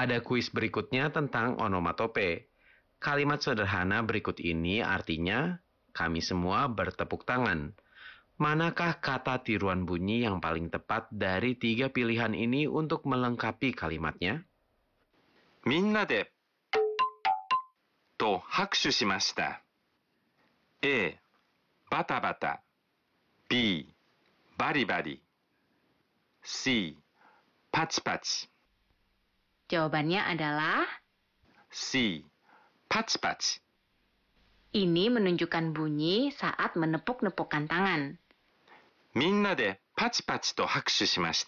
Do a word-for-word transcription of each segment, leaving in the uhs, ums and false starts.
Ada kuis berikutnya tentang onomatope. Kalimat sederhana berikut ini artinya, kami semua bertepuk tangan. Manakah kata tiruan bunyi yang paling tepat dari tiga pilihan ini untuk melengkapi kalimatnya? みんなでと拍手しました。A. バタバタ B. バリバリ C. パチパチ Jawabannya adalah C. パチパチ ini menunjukkan bunyi saat menepuk-nepukkan tangan. みんなでパチパチと拍手しました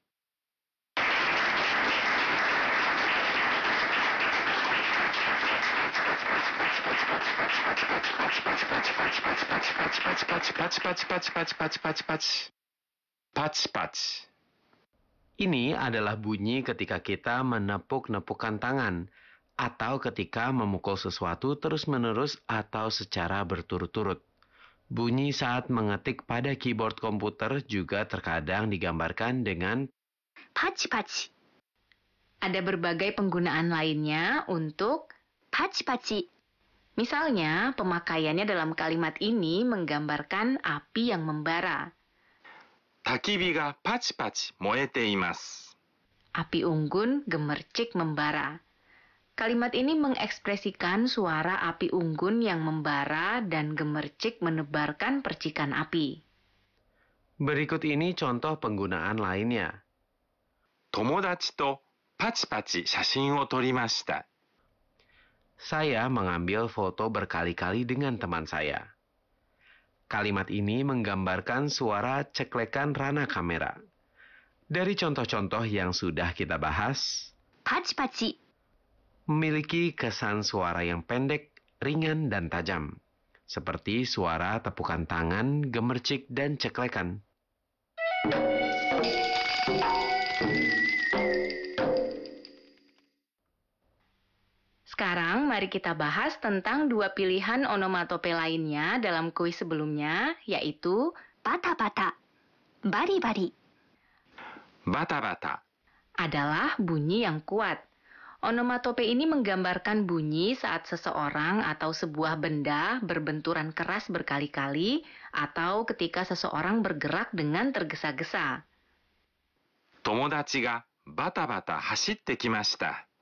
。Paci-paci. Ini adalah bunyi ketika kita menepuk-nepukkan tangan atau ketika memukul sesuatu terus-menerus atau secara berturut-turut. Bunyi saat mengetik pada keyboard komputer juga terkadang digambarkan dengan paci-paci. Ada berbagai penggunaan lainnya untuk paci-paci. Misalnya, pemakaiannya dalam kalimat ini menggambarkan api yang membara. 焚き火がパチパチ燃えています。 Api unggun gemercik membara. Kalimat ini mengekspresikan suara api unggun yang membara dan gemercik menebarkan percikan api. Berikut ini contoh penggunaan lainnya. 友達とパチパチ写真を撮りました。 Saya mengambil foto berkali-kali dengan teman saya. Kalimat ini menggambarkan suara ceklekan rana kamera. Dari contoh-contoh yang sudah kita bahas, paci-paci memiliki kesan suara yang pendek, ringan, dan tajam. Seperti suara tepukan tangan, gemercik, dan ceklekan. Sekarang mari kita bahas tentang dua pilihan onomatope lainnya dalam kuis sebelumnya, yaitu bata-bata, bari-bari. Bata-bata Adalah bunyi yang kuat. Onomatope ini menggambarkan bunyi saat seseorang atau sebuah benda berbenturan keras berkali-kali atau ketika seseorang bergerak dengan tergesa-gesa. 友達がバタバタ走ってきました。